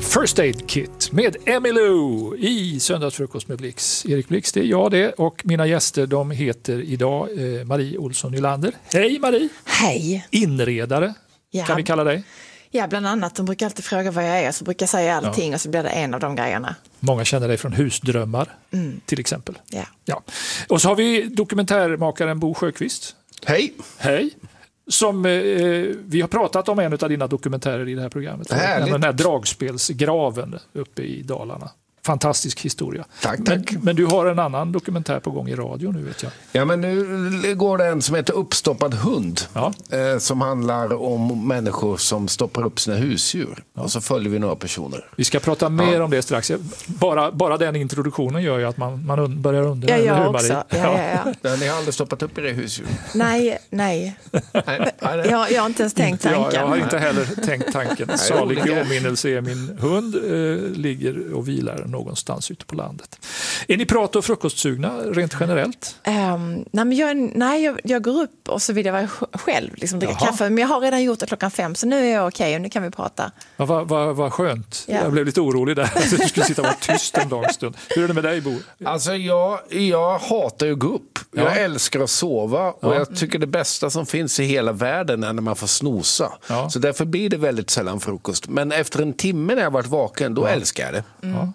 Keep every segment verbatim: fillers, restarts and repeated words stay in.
First Aid Kit med Emmylou i Söndagsfrukost med Blix. Erik Blix, det är jag det, och mina gäster de heter idag eh, Marie Olsson Nylander. Hej Marie! Hej! Inredare, ja. Kan vi kalla dig? Ja, bland annat. De brukar alltid fråga vad jag är, så brukar jag säga allting ja. Och så blir det en av de grejerna. Många känner dig från Husdrömmar mm. till exempel. Ja. Ja. Och så har vi dokumentärmakaren Bo Sjöqvist. Hej! Hej! Som eh, vi har pratat om en av dina dokumentärer i det här programmet. Den här dragspelsgraven uppe i Dalarna. Fantastisk historia. Tack, tack. Men, men du har en annan dokumentär på gång i radio nu, vet jag. Ja, men nu går det en som heter Uppstoppad hund. Ja. Eh, som handlar om människor som stoppar upp sina husdjur. Ja. Och så följer vi några personer. Vi ska prata mer ja. om det strax. Bara, bara den introduktionen gör ju att man, man un, börjar undra. Ja, jag hur, också. Ja, ja, ja. Ni har aldrig stoppat upp era husdjur? Nej, nej. nej, nej. Jag, jag har inte ens tänkt tanken. Ja, jag har inte heller tänkt tanken. Salig åminnelse är min hund eh, ligger och vilar någonstans ute på landet. Är ni prat- och frukostsugna rent generellt? Um, nej, men jag, nej jag, jag går upp och så vill jag vara själv, liksom dricka Jaha. kaffe. Men jag har redan gjort det klockan fem, så nu är jag okej och nu kan vi prata. Ja, vad, vad, vad skönt. Ja. Jag blev lite orolig där. Du skulle sitta och vara tyst en lång stund. Hur är det med dig, Bo? Alltså jag, jag hatar ju att gå upp. Jag Ja. älskar att sova och Ja. jag tycker det bästa som finns i hela världen är när man får snosa. Ja. Så därför blir det väldigt sällan frukost. Men efter en timme när jag varit vaken, då Ja. älskar jag det. Mm. Ja.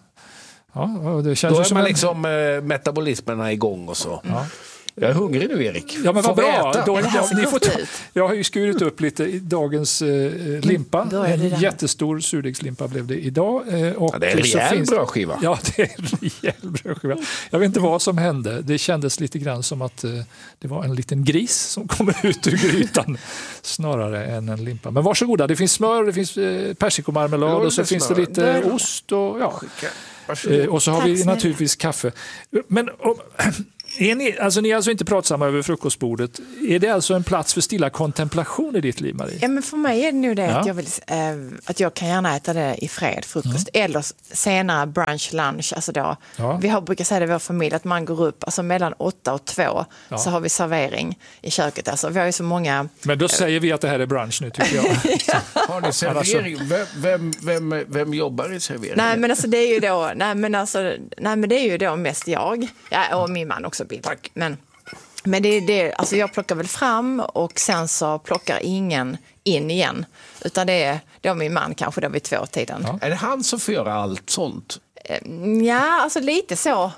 Ja, det känns Då är som man en... liksom eh, metabolismen är igång och så. Ja. Jag är hungrig nu, Erik. Ja, men vad Får vi bra. äta? Då, Det här ja, ser ni gott får ta, ut. jag har ju skurit upp lite i dagens eh, limpa. Då är det En den. jättestor surdegslimpa blev det idag. Eh, och Ja, det är en så rejäl finns- brödskiva. Ja, det är en rejäl brödskiva. Jag vet inte vad som hände. Det kändes lite grann som att eh, det var en liten gris som kom ut ur grytan snarare än en limpa. Men varsågoda, det finns smör, det finns eh, persikomarmelad Ja, och så lite finns det smör. lite Där. ost och ja. Varsågod. Eh, och så har Tack vi snälla. naturligtvis kaffe. Men om, är ni, alltså, ni är alltså inte pratsamma över frukostbordet. Är det alltså en plats för stilla kontemplation i ditt liv, Marie? Ja, men för mig är det nog det Ja. att, jag vill, eh, att jag kan gärna äta det i fred, frukost. Mm. Eller senare brunch, lunch. Alltså då, Ja. Vi har, brukar säga det i vår familj att man går upp alltså mellan åtta och två Ja. så har vi servering i köket. Alltså, vi har ju så många... Men då säger vi att det här är brunch nu, tycker jag. Har ni servering? Vem, vem, vem, vem jobbar i servering? Nej, men alltså det är ju då, nej, men alltså, nej, men det är ju då mest jag. Ja, och min man också, Bill. Tack. Men, men det är det, alltså jag plockar väl fram och sen så plockar ingen in igen. Utan det är då min man kanske då vid tvåtiden. Ja. Är det han som får göra allt sånt? Ja, alltså lite så.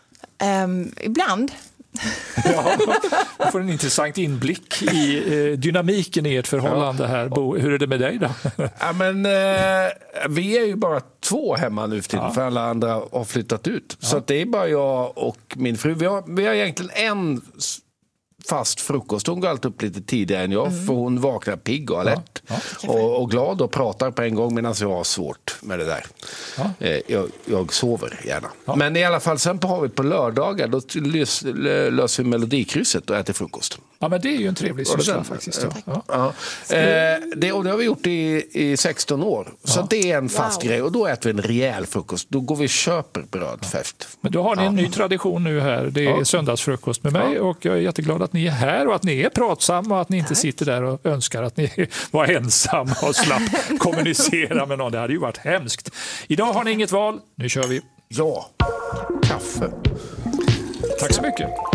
Um, ibland. Ja, man får en intressant inblick i eh, dynamiken i ert förhållande här. Bo, hur är det med dig då? Ja, men, eh, vi är ju bara två hemma nu för tiden, Ja. för alla andra har flyttat ut. Så att det är bara jag och min fru. Vi har, vi har egentligen en s- fast frukost. Hon går alltid upp lite tidigare än jag, Mm. för hon vaknar pigg och alert. Ja. Och, och glad och pratar på en gång, medan jag har svårt med det där. Ja. Eh, jag, jag sover gärna. Ja. Men i alla fall, sen har vi på lördagar, då lös, lö- löser vi Melodikrysset och äter frukost. Ja, men det är ju en trevlig Var det syssla den? faktiskt. Ja. Ja. Ja. Eh, det, och det har vi gjort i, i sexton år. Så det är en fast Wow. grej. Och då äter vi en rejäl frukost. Då går vi och köper bröd färskt. Men då har ni en ny tradition nu här. Det är Ja. söndagsfrukost med mig och jag är jätteglad att ni är här och att ni är pratsamma och att ni inte sitter där och önskar att ni var ensamma och slapp kommunicera med någon. Det hade ju varit hemskt. Idag har ni inget val. Nu kör vi. Ja, kaffe. Tack så mycket.